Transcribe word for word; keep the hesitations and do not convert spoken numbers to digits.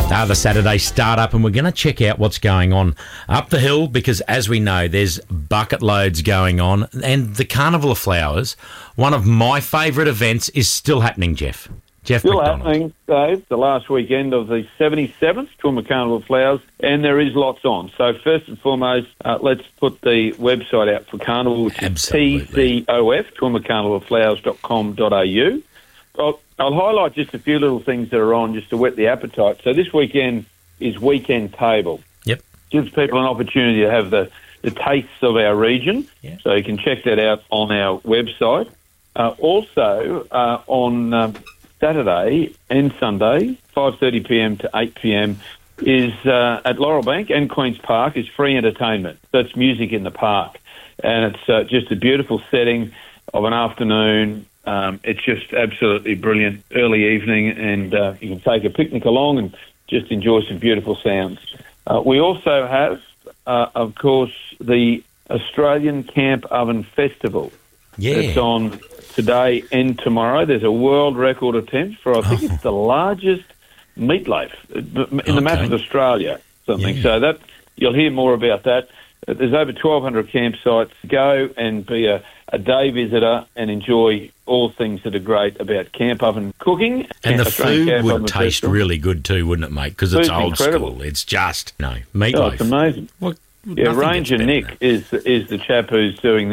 Uh, the Saturday start-up, and we're going to check out what's going on up the hill because, as we know, there's bucket loads going on. And the Carnival of Flowers, one of my favourite events, is still happening, Jeff. Jeff Still McDonald. happening, Dave, the last weekend of the seventy-seventh Toowoomba Carnival of Flowers, and there is lots on. So first and foremost, uh, let's put the website out for Carnival, which Absolutely. is T C O F, toowoomba carnival of flowers dot com dot a u. I'll, I'll highlight just a few little things that are on just to whet the appetite. So this weekend is Weekend Table. Yep. Gives people an opportunity to have the, the tastes of our region. Yeah. So you can check that out on our website. Uh, also, uh, on um, Saturday and Sunday, five thirty p m to eight p m, is uh, at Laurelbank and Queen's Park is free entertainment. That's music in the park. And it's uh, just a beautiful setting of an afternoon. Um, it's just absolutely brilliant early evening, and uh, you can take a picnic along and just enjoy some beautiful sounds. Uh, we also have, uh, of course, the Australian Camp Oven Festival. Yeah. It's on today and tomorrow. There's a world record attempt for, I think Oh. it's the largest meatloaf in the Okay. map of Australia, something. Yeah. So that you'll hear more about that. Uh, There's over twelve hundred campsites. Go and be a, a day visitor and enjoy all things that are great about camp oven cooking. And the Australian food Camp would Oven taste Festival. really good too, wouldn't it, mate? Because it's Food's old incredible. school. It's just, no, Oh, meatloaf. it's amazing. What, Yeah, nothing Ranger gets better Nick than is is the chap who's doing